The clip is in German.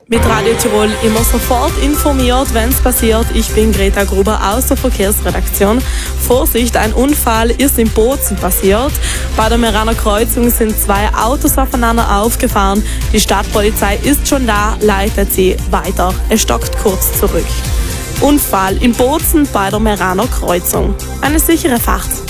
Mit Radio Tirol immer sofort informiert, wenn es passiert. Ich bin Greta Gruber aus der Verkehrsredaktion. Vorsicht, ein Unfall ist in Bozen passiert. Bei der Meraner Kreuzung sind 2 Autos aufeinander aufgefahren. Die Stadtpolizei ist schon da, leitet sie weiter. Es stockt kurz zurück. Unfall in Bozen bei der Meraner Kreuzung. Eine sichere Fahrt.